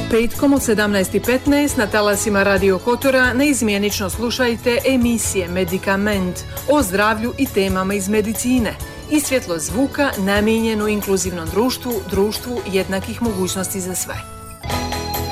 Petkom od 17:15 na talasima Radio Kotora neizmjenično slušajte emisije Medikament o zdravlju i temama iz medicine i svjetlo zvuka namijenjenu inkluzivnom društvu jednakih mogućnosti za sve.